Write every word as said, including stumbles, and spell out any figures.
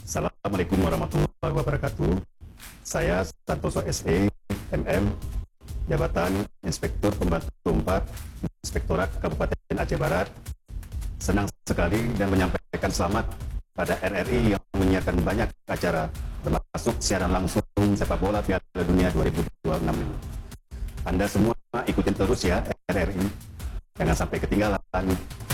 Assalamualaikum warahmatullahi wabarakatuh. Saya Santoso S E, M M, Jabatan Inspektur Pembantu empat, Inspektorat Kabupaten Aceh Barat. Senang sekali dan menyampaikan selamat pada R R I yang menyiarkan banyak acara, termasuk siaran langsung sepak bola Piala Dunia dua ribu dua puluh enam. Anda semua ikutin terus ya R R I, jangan sampai ketinggalan.